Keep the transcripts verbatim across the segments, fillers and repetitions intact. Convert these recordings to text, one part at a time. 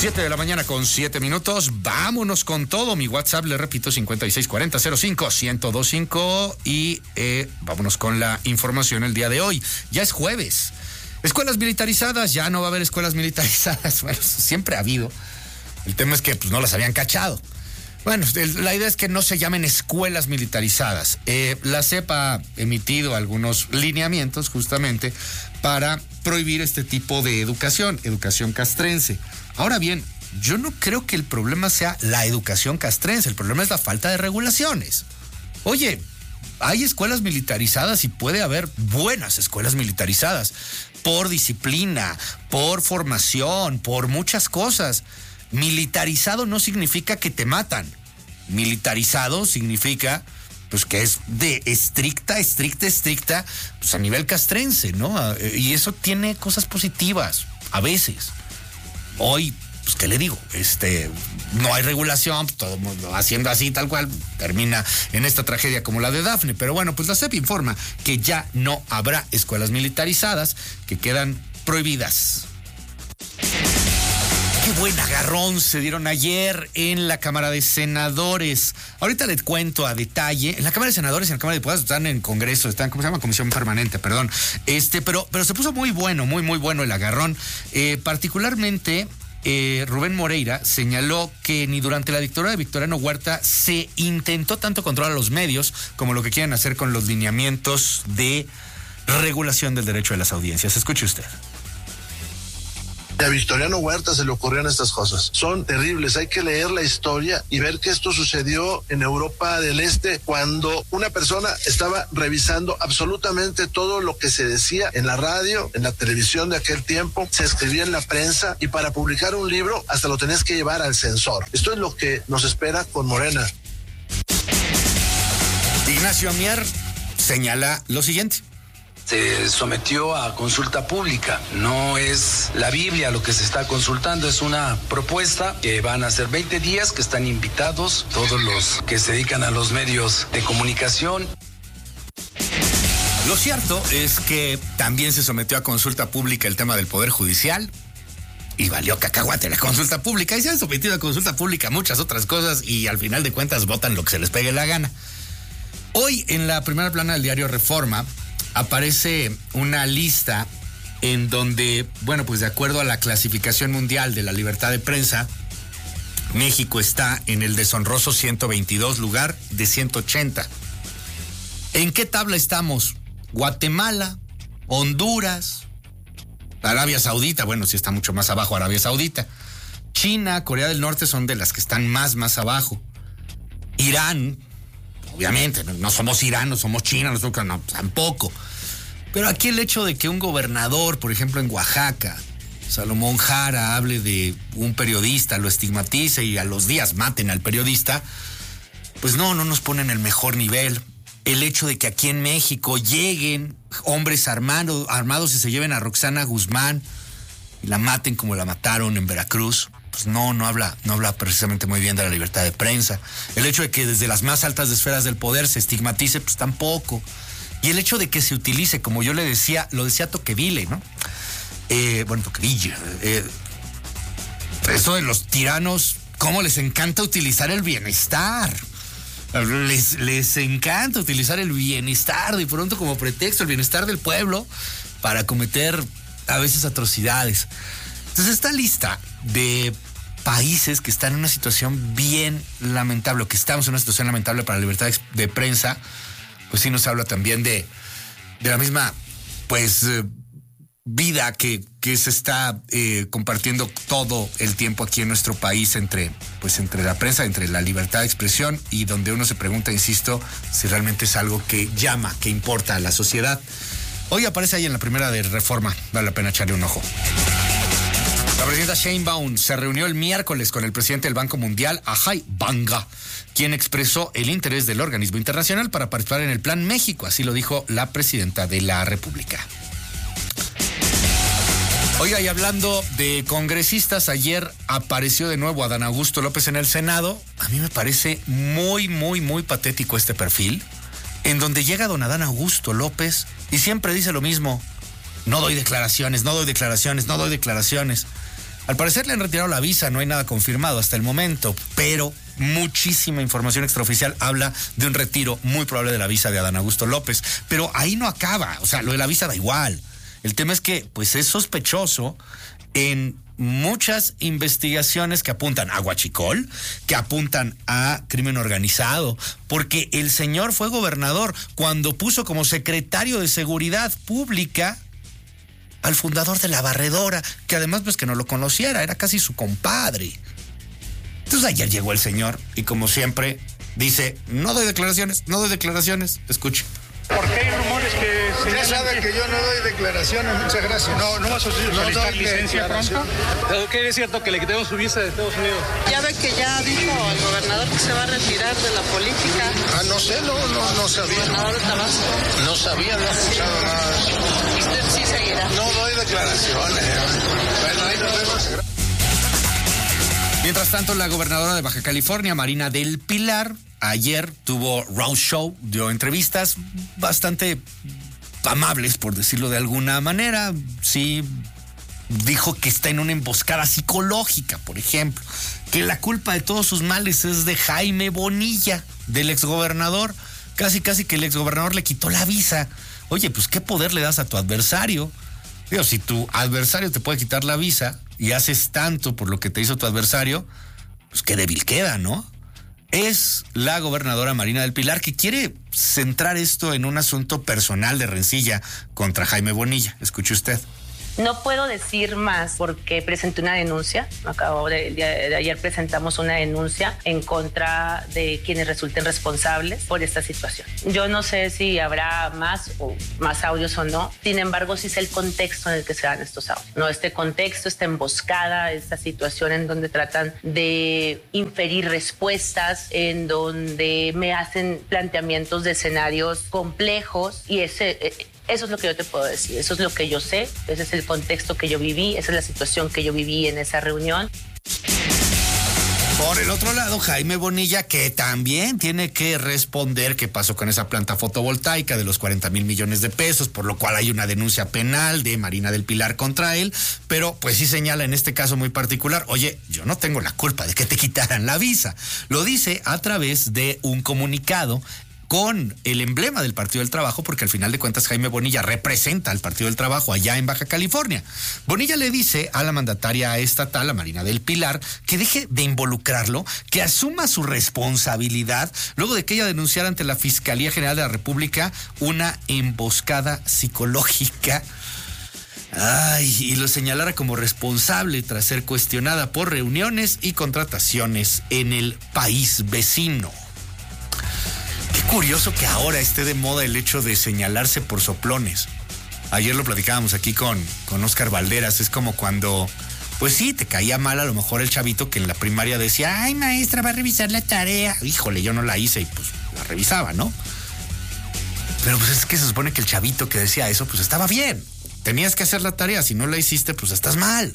Siete de la mañana con siete minutos. Vámonos con todo. Mi WhatsApp, le repito, cincuenta y seis cuarenta cero cinco ciento veinticinco. Y eh, vámonos con la información el día de hoy. Ya es jueves. Escuelas militarizadas, ya no va a haber escuelas militarizadas. Bueno, siempre ha habido. El tema es que pues, no las habían cachado. Bueno, la idea es que no se llamen escuelas militarizadas. Eh, la C E P ha emitido algunos lineamientos justamente para prohibir este tipo de educación, educación castrense. Ahora bien, yo no creo que el problema sea la educación castrense, el problema es la falta de regulaciones. Oye, hay escuelas militarizadas y puede haber buenas escuelas militarizadas por disciplina, por formación, por muchas cosas. Militarizado no significa que te matan. Militarizado significa pues que es de estricta, estricta, estricta, pues a nivel castrense, ¿no? Y eso tiene cosas positivas, a veces. Hoy, pues, ¿qué le digo? Este, no hay regulación, todo el mundo haciendo así, tal cual, termina en esta tragedia como la de Dafne. Pero bueno, pues la C E P informa que ya no habrá escuelas militarizadas, que quedan prohibidas. Qué buen agarrón se dieron ayer en la Cámara de Senadores. Ahorita les cuento a detalle. En la Cámara de Senadores y en la Cámara de Diputados están en Congreso, están, ¿cómo se llama? Comisión Permanente, perdón. Este, pero, pero se puso muy bueno, muy, muy bueno el agarrón. Eh, particularmente, eh, Rubén Moreira señaló que ni durante la dictadura de Victoriano Huerta se intentó tanto controlar a los medios como lo que quieren hacer con los lineamientos de regulación del derecho de las audiencias. Escuche usted. A Victoriano Huerta se le ocurrieron estas cosas. Son terribles, hay que leer la historia y ver que esto sucedió en Europa del Este cuando una persona estaba revisando absolutamente todo lo que se decía en la radio, en la televisión de aquel tiempo, se escribía en la prensa y para publicar un libro hasta lo tenías que llevar al censor. Esto es lo que nos espera con Morena. Ignacio Mier señala lo siguiente. Se sometió a consulta pública. No es la Biblia lo que se está consultando, es una propuesta que van a ser veinte días, que están invitados todos los que se dedican a los medios de comunicación. Lo cierto es que también se sometió a consulta pública el tema del Poder Judicial y valió cacahuate la consulta pública. Y se han sometido a consulta pública muchas otras cosas y al final de cuentas votan lo que se les pegue la gana. Hoy en la primera plana del diario Reforma aparece una lista en donde, bueno, pues de acuerdo a la clasificación mundial de la libertad de prensa, México está en el deshonroso ciento veintidós lugar de ciento ochenta. ¿En qué tabla estamos? Guatemala, Honduras, Arabia Saudita, bueno, sí está mucho más abajo Arabia Saudita. China, Corea del Norte son de las que están más, más abajo. Irán, obviamente, no, no somos Irán, no somos China, no, somos, no, tampoco. Pero aquí el hecho de que un gobernador, por ejemplo en Oaxaca, Salomón Jara, hable de un periodista, lo estigmatice y a los días maten al periodista, pues no, no nos pone en el mejor nivel. El hecho de que aquí en México lleguen hombres armado, armados y se lleven a Roxana Guzmán y la maten como la mataron en Veracruz, pues no, no habla, no habla precisamente muy bien de la libertad de prensa. El hecho de que desde las más altas esferas del poder se estigmatice, pues tampoco. Y el hecho de que se utilice, como yo le decía, lo decía Tocqueville, ¿no? Eh, bueno, Tocqueville. Eh, eso de los tiranos, cómo les encanta utilizar el bienestar. Les, les encanta utilizar el bienestar de pronto como pretexto, el bienestar del pueblo, para cometer a veces atrocidades. Entonces esta lista de países que están en una situación bien lamentable, o que estamos en una situación lamentable para la libertad de prensa, pues sí nos habla también de, de la misma, pues, eh, vida que, que se está eh, compartiendo todo el tiempo aquí en nuestro país entre, pues, entre la prensa, entre la libertad de expresión, y donde uno se pregunta, insisto, si realmente es algo que llama, que importa a la sociedad. Hoy aparece ahí en la primera de Reforma, vale la pena echarle un ojo. La presidenta Sheinbaum se reunió el miércoles con el presidente del Banco Mundial, Ajay Banga, quien expresó el interés del organismo internacional para participar en el Plan México, así lo dijo la presidenta de la República. Oiga, y hablando de congresistas, ayer apareció de nuevo Adán Augusto López en el Senado. A mí me parece muy, muy, muy patético este perfil, en donde llega don Adán Augusto López y siempre dice lo mismo: no doy declaraciones, no doy declaraciones, no doy declaraciones. Al parecer le han retirado la visa, no hay nada confirmado hasta el momento, pero muchísima información extraoficial habla de un retiro muy probable de la visa de Adán Augusto López. Pero ahí no acaba, o sea, lo de la visa da igual. El tema es que, pues, es sospechoso en muchas investigaciones que apuntan a huachicol, que apuntan a crimen organizado, porque el señor fue gobernador cuando puso como secretario de Seguridad Pública al fundador de La Barredora, que además pues que no lo conociera, era casi su compadre. Entonces ayer llegó el señor y como siempre dice, no doy declaraciones, no doy declaraciones, escuche. ¿Por qué hay rumores que se... Ya sabe que yo no doy declaraciones, muchas gracias. No, no vas a solicitar licencia pronto. ¿Qué es cierto que le quitemos su visa de Estados Unidos? Ya ve que ya dijo el gobernador que se va a retirar de la política. Ah, no sé, no, no, no sabía. Gobernador de Tabasco. No sabía, no he escuchado nada de eso. Usted sí seguirá. No doy declaraciones. Bueno, ahí nos vemos. Mientras tanto, la gobernadora de Baja California, Marina del Pilar, ayer tuvo roadshow, dio entrevistas bastante amables, por decirlo de alguna manera. Sí, dijo que está en una emboscada psicológica, por ejemplo, que la culpa de todos sus males es de Jaime Bonilla, del exgobernador. Casi, casi que el exgobernador le quitó la visa. Oye, pues, ¿qué poder le das a tu adversario? Digo, si tu adversario te puede quitar la visa y haces tanto por lo que te hizo tu adversario, pues qué débil queda, ¿no? Es la gobernadora Marina del Pilar que quiere centrar esto en un asunto personal de rencilla contra Jaime Bonilla. Escuche usted. No puedo decir más porque presenté una denuncia. Acabo de, el día de ayer presentamos una denuncia en contra de quienes resulten responsables por esta situación. Yo no sé si habrá más o más audios o no. Sin embargo, sí sé el contexto en el que se dan estos audios. No, este contexto, esta emboscada, esta situación en donde tratan de inferir respuestas, en donde me hacen planteamientos de escenarios complejos y ese... Eso es lo que yo te puedo decir, eso es lo que yo sé, ese es el contexto que yo viví, esa es la situación que yo viví en esa reunión. Por el otro lado, Jaime Bonilla, que también tiene que responder qué pasó con esa planta fotovoltaica de los cuarenta mil millones de pesos, por lo cual hay una denuncia penal de Marina del Pilar contra él, pero pues sí señala en este caso muy particular, oye, yo no tengo la culpa de que te quitaran la visa. Lo dice a través de un comunicado con el emblema del Partido del Trabajo, porque al final de cuentas Jaime Bonilla representa al Partido del Trabajo allá en Baja California. Bonilla le dice a la mandataria estatal, a Marina del Pilar, que deje de involucrarlo, que asuma su responsabilidad, luego de que ella denunciara ante la Fiscalía General de la República una emboscada psicológica. Ay, y lo señalara como responsable tras ser cuestionada por reuniones y contrataciones en el país vecino. Qué curioso que ahora esté de moda el hecho de señalarse por soplones. Ayer lo platicábamos aquí con, con Oscar Valderas. Es como cuando, pues sí, te caía mal a lo mejor el chavito que en la primaria decía, ay, maestra, va a revisar la tarea. Híjole, yo no la hice y pues la revisaba, ¿no? Pero pues es que se supone que el chavito que decía eso, pues estaba bien. Tenías que hacer la tarea, si no la hiciste, pues estás mal.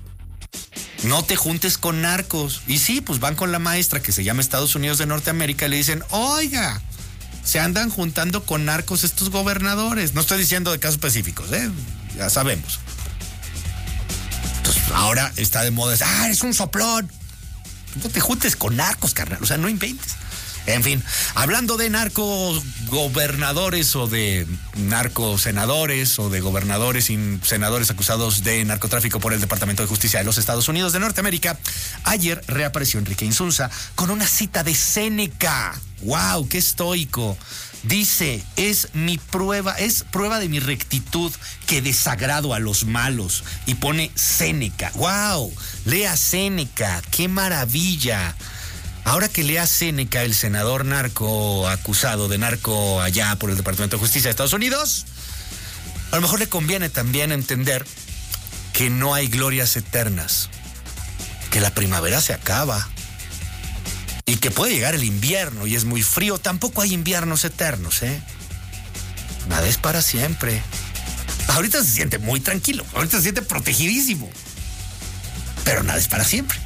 No te juntes con narcos. Y sí, pues van con la maestra que se llama Estados Unidos de Norteamérica y le dicen, oiga, se andan juntando con narcos estos gobernadores. No estoy diciendo de casos específicos, ¿eh? Ya sabemos. Entonces, ahora está de moda, ah, es un soplón. No te juntes con narcos, carnal, o sea, no inventes. En fin, hablando de narcos gobernadores o de narcos senadores o de gobernadores y senadores acusados de narcotráfico por el Departamento de Justicia de los Estados Unidos de Norteamérica, ayer reapareció Enrique Insunza con una cita de Séneca. ¡Wow! ¡Qué estoico! Dice, es mi prueba, es prueba de mi rectitud que desagrado a los malos. Y pone Séneca. ¡Wow! Lea Séneca. ¡Qué maravilla! Ahora que lea Séneca, el senador narco acusado de narco allá por el Departamento de Justicia de Estados Unidos, a lo mejor le conviene también entender que no hay glorias eternas, que la primavera se acaba y que puede llegar el invierno y es muy frío. Tampoco hay inviernos eternos, ¿eh? Nada es para siempre. Ahorita se siente muy tranquilo, ahorita se siente protegidísimo, pero nada es para siempre.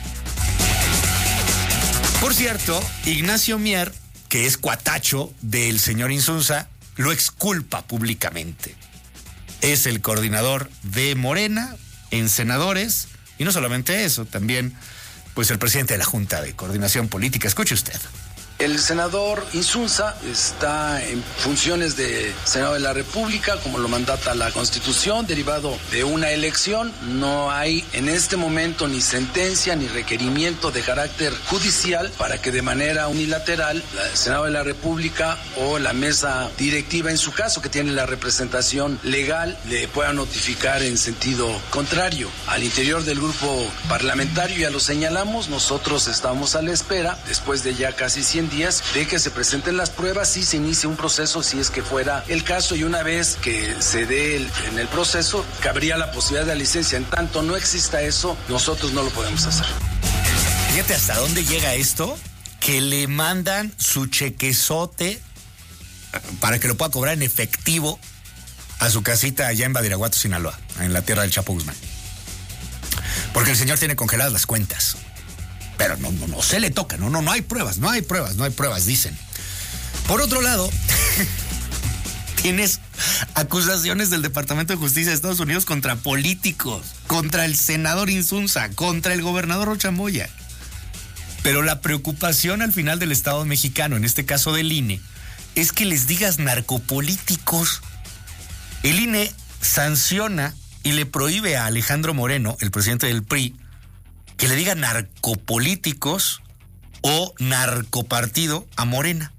Por cierto, Ignacio Mier, que es cuatacho del señor Insunza, lo exculpa públicamente. Es el coordinador de Morena en senadores Y no solamente eso, también pues el presidente de la Junta de Coordinación Política. Escuche usted. El senador Insunza está en funciones de Senado de la República, como lo mandata la Constitución, derivado de una elección. No hay en este momento ni sentencia ni requerimiento de carácter judicial para que de manera unilateral el Senado de la República o la mesa directiva, en su caso, que tiene la representación legal, le pueda notificar en sentido contrario. Al interior del grupo parlamentario, ya lo señalamos, nosotros estamos a la espera, después de ya casi cien días, de que se presenten las pruebas y se inicie un proceso si es que fuera el caso, y una vez que se dé el, en el proceso cabría la posibilidad de la licencia. En tanto no exista eso, nosotros no lo podemos hacer. Fíjate hasta dónde llega esto, que le mandan su chequezote para que lo pueda cobrar en efectivo a su casita allá en Badiraguato, Sinaloa, en la tierra del Chapo Guzmán, porque el señor tiene congeladas las cuentas. Pero no, no, no se le toca, no, no, no hay pruebas, no hay pruebas, no hay pruebas, dicen. Por otro lado, tienes acusaciones del Departamento de Justicia de Estados Unidos contra políticos, contra el senador Insunza, contra el gobernador Rocha Moya. Pero la preocupación al final del Estado mexicano, en este caso del I N E, es que les digas narcopolíticos. El I N E sanciona y le prohíbe a Alejandro Moreno, el presidente del P R I, que le diga narcopolíticos o narcopartido a Morena.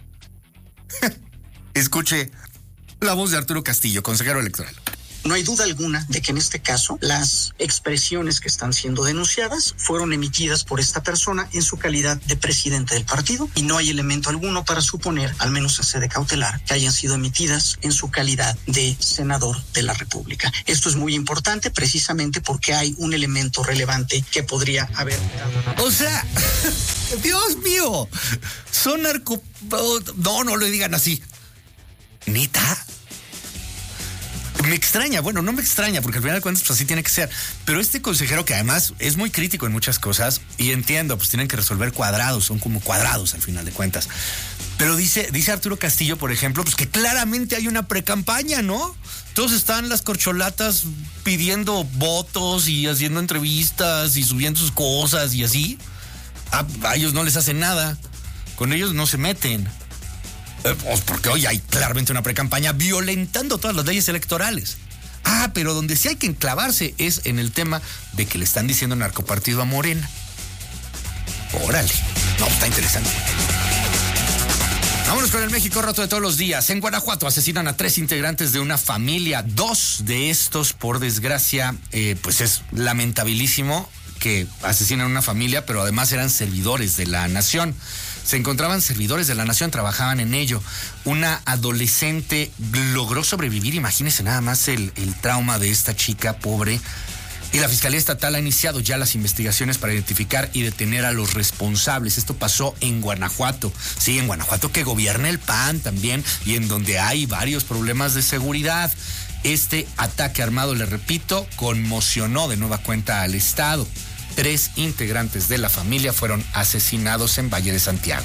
Escuche la voz de Arturo Castillo, consejero electoral. No hay duda alguna de que en este caso las expresiones que están siendo denunciadas fueron emitidas por esta persona en su calidad de presidente del partido, y no hay elemento alguno para suponer, al menos en sede cautelar, que hayan sido emitidas en su calidad de senador de la República. Esto es muy importante precisamente porque hay un elemento relevante que podría haber dado. O sea, Dios mío, son narco... No, no le digan así. ¿Neta? Me extraña, bueno, no me extraña, porque al final de cuentas pues así tiene que ser, pero este consejero, que además es muy crítico en muchas cosas, y entiendo, pues tienen que resolver cuadrados, son como cuadrados al final de cuentas, pero dice, dice Arturo Castillo, por ejemplo, pues que claramente hay una precampaña, ¿no? Todos están las corcholatas pidiendo votos y haciendo entrevistas y subiendo sus cosas y así. A, a ellos no les hacen nada, con ellos no se meten. Eh, pues porque hoy hay claramente una precampaña violentando todas las leyes electorales. Ah, pero donde sí hay que enclavarse es en el tema de que le están diciendo narcopartido a Morena. Órale, no, está interesante. Vámonos con el México roto de todos los días. En Guanajuato asesinan a tres integrantes de una familia. Dos de estos, por desgracia, eh, pues es lamentabilísimo que asesinan a una familia, pero además eran servidores de la nación. Se encontraban servidores de la nación, trabajaban en ello. Una adolescente logró sobrevivir, imagínense nada más el, el trauma de esta chica pobre. Y la Fiscalía Estatal ha iniciado ya las investigaciones para identificar y detener a los responsables. Esto pasó en Guanajuato. Sí, en Guanajuato, que gobierna el P A N también, y en donde hay varios problemas de seguridad. Este ataque armado, le repito, conmocionó de nueva cuenta al Estado. Tres integrantes de la familia fueron asesinados en Valle de Santiago.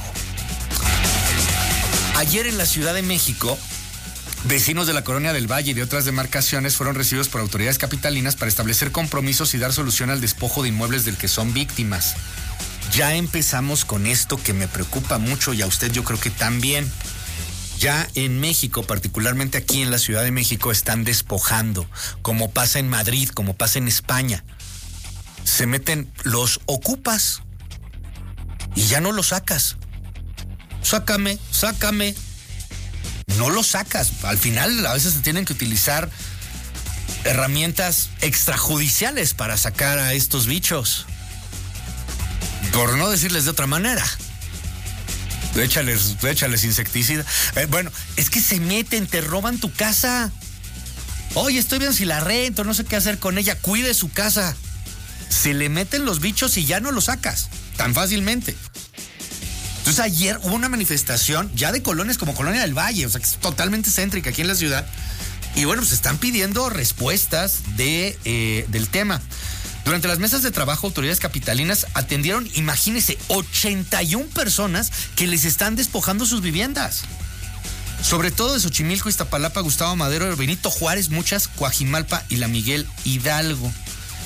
Ayer en la Ciudad de México, vecinos de la Colonia del Valle y de otras demarcaciones fueron recibidos por autoridades capitalinas para establecer compromisos y dar solución al despojo de inmuebles del que son víctimas. Ya empezamos con esto que me preocupa mucho, y a usted yo creo que también. Ya en México, particularmente aquí en la Ciudad de México, están despojando, como pasa en Madrid, como pasa en España. Se meten, los ocupas y ya no los sacas. Sácame, sácame. No los sacas. Al final a veces se tienen que utilizar herramientas extrajudiciales para sacar a estos bichos. Por no decirles de otra manera. Échales, échales insecticida. Eh, bueno, es que se meten, te roban tu casa. Oye, estoy bien si la rento, no sé qué hacer con ella. Cuide su casa. Se le meten los bichos y ya no los sacas tan fácilmente. Entonces ayer hubo una manifestación ya de colonias como Colonia del Valle, o sea que es totalmente céntrica aquí en la ciudad. Y bueno, pues están pidiendo respuestas de, eh, del tema. Durante las mesas de trabajo, autoridades capitalinas atendieron, imagínense, ochenta y una personas que les están despojando sus viviendas. Sobre todo de Xochimilco, Iztapalapa, Gustavo Madero, Benito Juárez, muchas, Coajimalpa y la Miguel Hidalgo.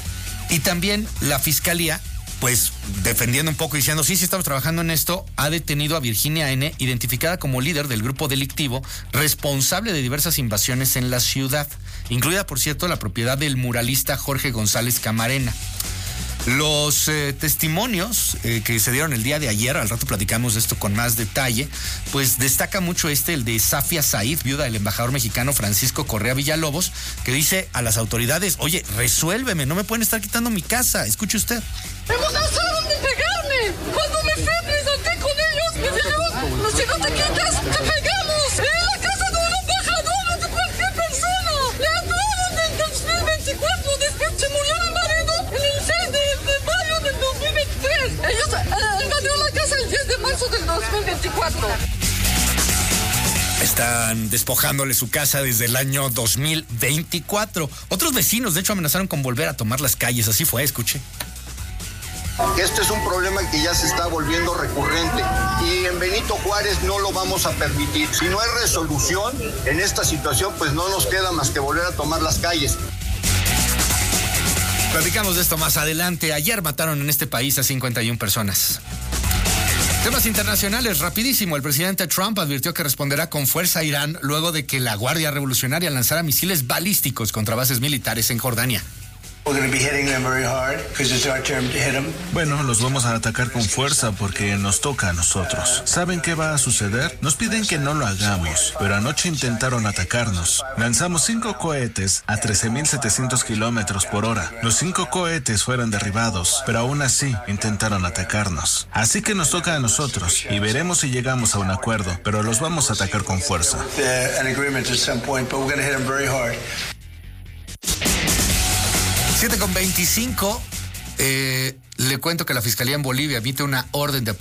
Y también la Fiscalía, pues defendiendo un poco y diciendo, sí, sí estamos trabajando en esto, ha detenido a Virginia N., identificada como líder del grupo delictivo, responsable de diversas invasiones en la ciudad, incluida, por cierto, la propiedad del muralista Jorge González Camarena. Los eh, testimonios eh, que se dieron el día de ayer, al rato platicamos de esto con más detalle, pues destaca mucho este, el de Safia Said, viuda del embajador mexicano Francisco Correa Villalobos, que dice a las autoridades, oye, resuélveme, no me pueden estar quitando mi casa. Escuche usted. ¡Me amenazaron de pegarme! Cuando me fui, me salté con ellos, me dijeron, no, si no te quitas, te pegamos. En la casa de un embajador, de cualquier persona. Le hablaron del dos mil veinticuatro, después se murió mi marido en el seis de, de mayo del dos mil veintitrés. Ellos eh, invadieron la casa el diez de marzo del dos mil veinticuatro. Están despojándole su casa desde el año dos mil veinticuatro. Otros vecinos, de hecho, amenazaron con volver a tomar las calles. Así fue, escuche. Este es un problema que ya se está volviendo recurrente y en Benito Juárez no lo vamos a permitir. Si no hay resolución en esta situación, pues no nos queda más que volver a tomar las calles. Platicamos de esto más adelante. Ayer mataron en este país a cincuenta y una personas. Temas internacionales, rapidísimo. El presidente Trump advirtió que responderá con fuerza a Irán luego de que la Guardia Revolucionaria lanzara misiles balísticos contra bases militares en Jordania. Bueno, los vamos a atacar con fuerza porque nos toca a nosotros. ¿Saben qué va a suceder? Nos piden que no lo hagamos, pero anoche intentaron atacarnos. Lanzamos cinco cohetes a trece mil setecientos kilómetros por hora. Los cinco cohetes fueron derribados, pero aún así intentaron atacarnos. Así que nos toca a nosotros y veremos si llegamos a un acuerdo, pero los vamos a atacar con fuerza. siete con veinticinco, eh, le cuento que la Fiscalía en Bolivia emite una orden de